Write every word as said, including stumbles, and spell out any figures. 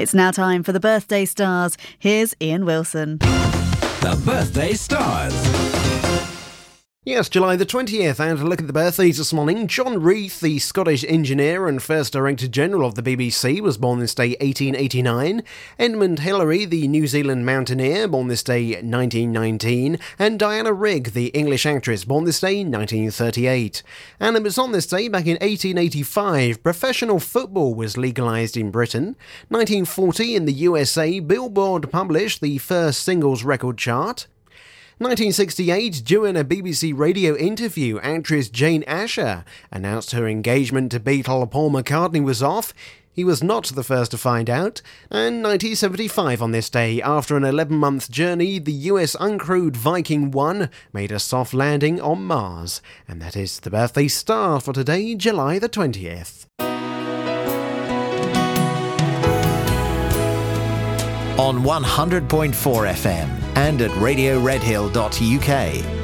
It's now time for the Birthday Stars. Here's Ian Wilson. The Birthday Stars. Yes, July the twentieth, and a look at the birthdays this morning. John Reith, the Scottish engineer and first Director-General of the B B C, was born this day eighteen eighty-nine. Edmund Hillary, the New Zealand mountaineer, born this day nineteen nineteen. And Diana Rigg, the English actress, born this day nineteen thirty-eight. And it was on this day, back in eighteen eighty-five, professional football was legalised in Britain. nineteen forty, in the U S A, Billboard published the first singles record chart. nineteen sixty-eight, during a B B C radio interview, actress Jane Asher announced her engagement to Beatle Paul McCartney was off. He was not the first to find out. And nineteen seventy-five on this day, after an eleven-month journey, the U S uncrewed Viking one made a soft landing on Mars. And that is the birthday star for today, July the twentieth. On one hundred point four F M and at radio red hill dot U K.